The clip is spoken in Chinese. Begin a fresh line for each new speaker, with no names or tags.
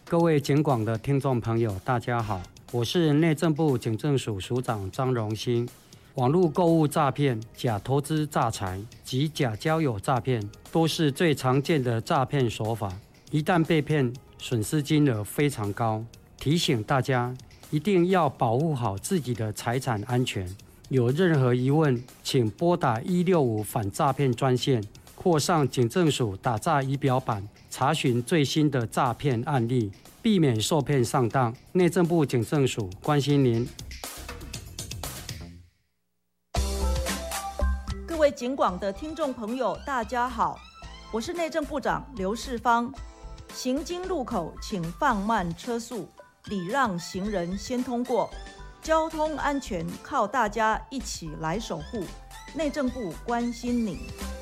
各位警广的听众朋友，大家好，我是内政部警政署署长张荣兴。网络购物诈骗、假投资诈财及假交友诈骗，都是最常见的诈骗手法。一旦被骗，损失金额非常高。提醒大家，一定要保护好自己的财产安全。有任何疑问，请拨打165反诈骗专线，或上警政署打诈仪表板查询最新的诈骗案例，避免受骗上当。内政部警政署关心您。
各位警广的听众朋友，大家好，我是内政部长刘世芳。行经路口，请放慢车速，礼让行人先通过。交通安全靠大家一起来守护。内政部关心你。